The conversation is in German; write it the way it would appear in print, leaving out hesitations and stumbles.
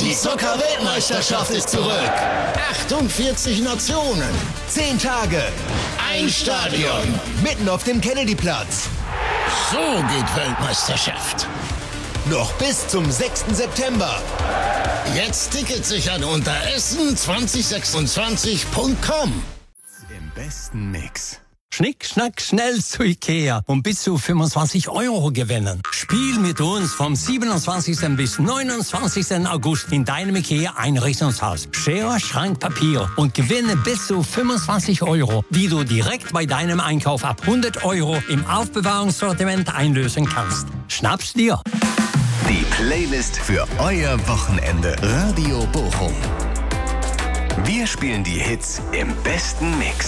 Die Zucker-Weltmeisterschaft ist zurück. 48 Nationen, 10 Tage, ein Stadion, mitten auf dem Kennedyplatz. So geht Weltmeisterschaft. Noch bis zum 6. September. Jetzt Tickets sichern unter essen2026.com. Im besten Mix. Schnick, schnack, schnell zu Ikea und bis zu 25 € gewinnen. Spiel mit uns vom 27. bis 29. August in deinem Ikea-Einrichtungshaus. Schere, Schrank, Papier und gewinne bis zu 25 €, die du direkt bei deinem Einkauf ab 100 € im Aufbewahrungssortiment einlösen kannst. Schnapp's dir! Die Playlist für euer Wochenende. Radio Bochum. Wir spielen die Hits im besten Mix.